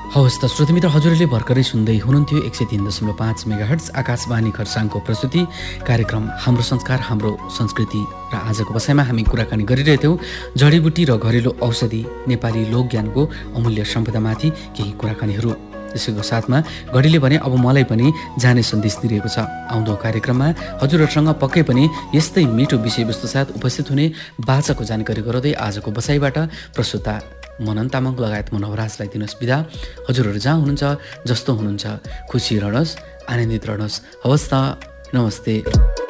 हवस् त श्रोतामित्र, हजुरले भर्खरै सुन्दै हुनुहुन्थ्यो 103.5 मेगाहर्ट्ज आकाशवाणी खरसाङको प्रस्तुति कार्यक्रम हाम्रो संस्कार हाम्रो संस्कृति। र आजको बसाइमा हामी कुराकानी गरिरहेथ्यौँ जडीबुटी र घरेलु औषधि नेपाली लोकज्ञानको अमूल्य सम्पदामाथि केही कुराकानीहरू। त्यसैको साथमा घडीले भने अब मलाई पनि जाने सन्देश दिइरहेको छ। आउँदो कार्यक्रममा हजुरहरूसँग पक्कै पनि यस्तै मिठो विषयवस्तु साथ उपस्थित हुने बाचाको जानकारी गराउँदै आजको बसाइबाट प्रस्तुता मनन तामाङ लगायत म नवराजलाई दिनुहोस् बिदा। हजुरहरू जहाँ हुनुहुन्छ जस्तो हुनुहुन्छ खुसी रहनुहोस्, आनन्दित रहनुहोस्। हवस् त, नमस्ते।